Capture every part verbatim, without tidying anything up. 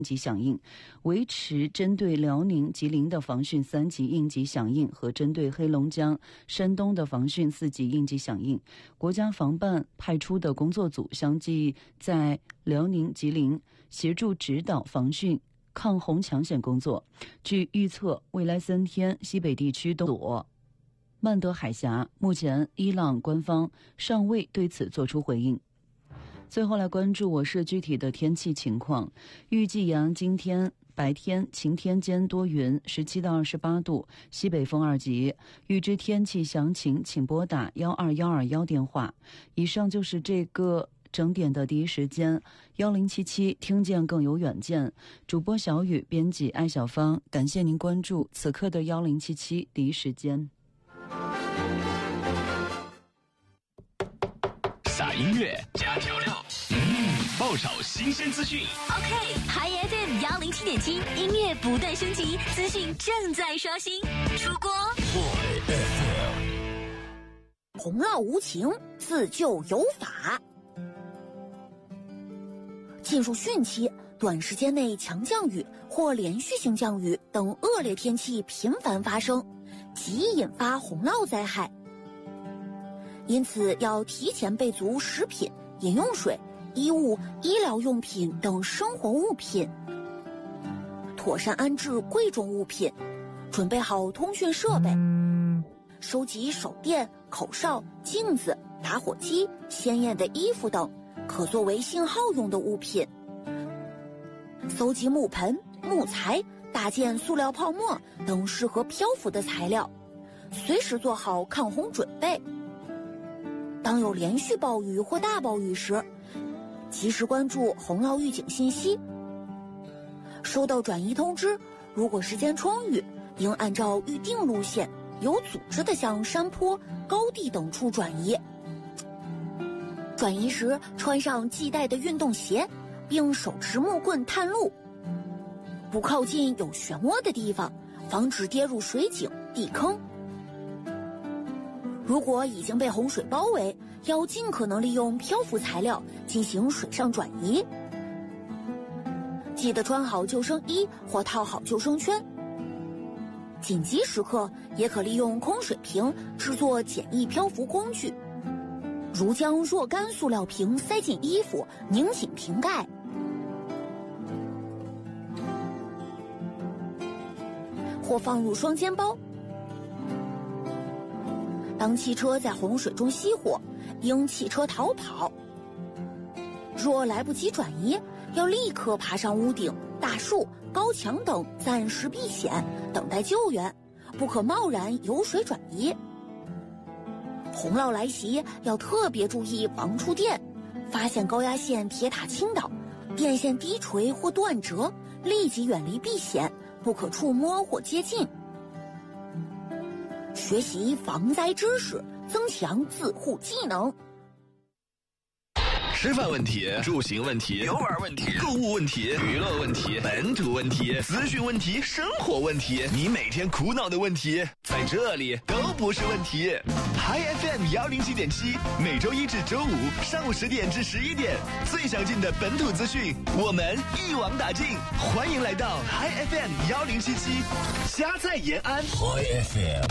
级响应，维持针对辽宁、吉林的防汛三级应急响应和针对黑龙江、山东的防汛四级应急响应。国家防办派出的工作组相继在辽宁、吉林协助指导防汛抗洪抢险工作。据预测，未来三天西北地区东左曼德海峡，目前伊朗官方尚未对此作出回应。最后来关注我市具体的天气情况。预计阳今天白天晴天间多云，十七到二十八度，西北风二级。预知天气详情，请拨打幺二幺二幺电话。以上就是这个整点的第一时间，幺零七七听见更有远见。主播小雨，编辑艾小芳，感谢您关注此刻的幺零七七第一时间。 撒音乐加调料，嗯，爆炒新鲜资讯。 OK， Hi F M 幺零七点七，音乐不断升级，资讯正在刷新。出锅 Hi F M， 洪涝无情，自救有法。进入汛期，短时间内强降雨或连续性降雨等恶劣天气频繁发生，极易引发洪涝灾害。因此要提前备足食品、饮用水、衣物、医疗用品等生活物品，妥善安置贵重物品，准备好通讯设备，收集手电、口哨、镜子、打火机、鲜艳的衣服等可作为信号用的物品，搜集木盆、木材、大件塑料泡沫等适合漂浮的材料，随时做好抗洪准备。当有连续暴雨或大暴雨时，及时关注洪涝预警信息。收到转移通知，如果时间充裕，应按照预定路线，有组织地向山坡、高地等处转移。转移时穿上系带的运动鞋，并手持木棍探路，不靠近有漩涡的地方，防止跌入水井、地坑。如果已经被洪水包围，要尽可能利用漂浮材料进行水上转移。记得穿好救生衣或套好救生圈。紧急时刻也可利用空水瓶制作简易漂浮工具，如将若干塑料瓶塞进衣服，拧紧瓶盖。或放入双肩包。当汽车在洪水中熄火，应弃车逃跑。若来不及转移，要立刻爬上屋顶、大树、高墙等暂时避险，等待救援，不可贸然游水转移。洪涝来袭，要特别注意防触电，发现高压线、铁塔倾倒、电线低垂或断折，立即远离避险，不可触摸或接近。学习防灾知识，增强自护技能。 吃饭问题、住行问题、游玩问题、购物问题、娱乐问题、本土问题、资讯问题、生活问题，你每天苦恼的问题，在这里都不是问题。Hi F M 幺零七点七，每周一至周五上午十点至十一点，最详尽的本土资讯，我们一网打尽。欢迎来到 Hi F M 幺零七七，家在延安。 Hi F M。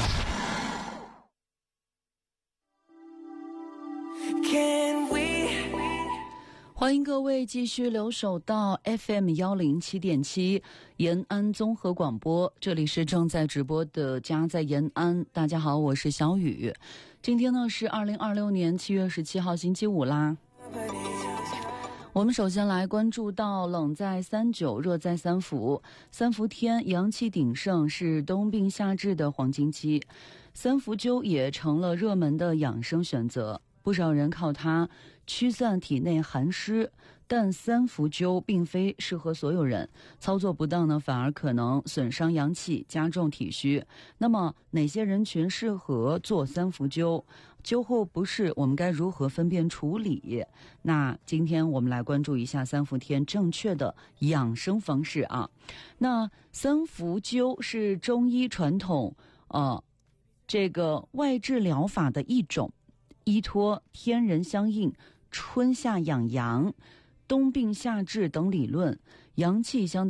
Can we 欢迎各位继续留守到 F M 幺零七点七延安综合广播，这里是正在直播的家在延安。大家好，我是小雨。今天呢是二零二六年七月十七号星期五啦。我们首先来关注到冷在三九，热在三伏。三伏天阳气鼎盛，是冬病夏治的黄金期，三伏灸也成了热门的养生选择。不少人靠它驱散体内寒湿，但三伏灸并非适合所有人，操作不当呢，反而可能损伤阳气，加重体虚。那么哪些人群适合做三伏灸？灸后不适我们该如何分辨处理？那今天我们来关注一下三伏天正确的养生方式啊。那三伏灸是中医传统呃这个外治疗法的一种，依托天人相应、春夏养阳、冬病夏治等理论， 阳气相